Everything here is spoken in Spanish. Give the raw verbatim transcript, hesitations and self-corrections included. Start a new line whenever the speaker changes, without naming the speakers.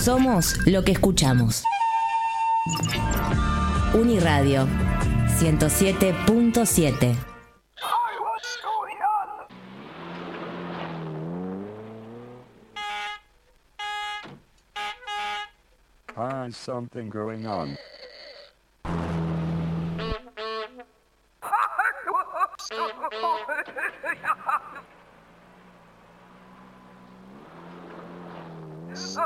Somos lo que escuchamos. Uniradio ciento siete punto siete.
There's something going on.
So